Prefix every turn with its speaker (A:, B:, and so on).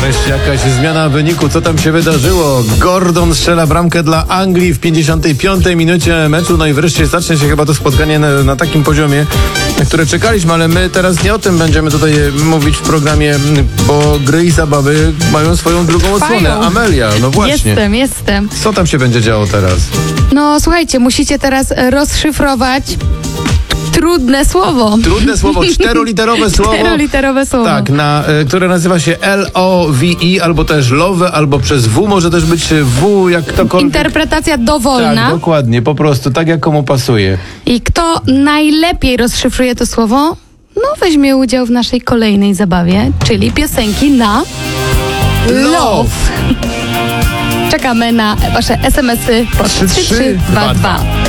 A: Cześć, jakaś zmiana wyniku, co tam się wydarzyło? Gordon strzela bramkę dla Anglii w 55 minucie meczu, no i wreszcie zacznie się chyba to spotkanie na takim poziomie, na które czekaliśmy, ale my teraz nie o tym będziemy tutaj mówić w programie, bo gry i zabawy mają swoją drugą odsłonę. Amelia, no właśnie.
B: Jestem.
A: Co tam się będzie działo teraz?
B: No słuchajcie, musicie teraz rozszyfrować trudne słowo.
A: Trudne słowo, czteroliterowe słowo.
B: Czteroliterowe słowo.
A: Tak, które nazywa się L-O-V-E, albo też love, albo przez W, może też być W, jak ktokolwiek.
B: Interpretacja dowolna.
A: Tak, dokładnie, po prostu, tak jak komu pasuje.
B: I kto najlepiej rozszyfruje to słowo, no weźmie udział w naszej kolejnej zabawie, czyli piosenki na Love. Czekamy na wasze SMS-y po 3322.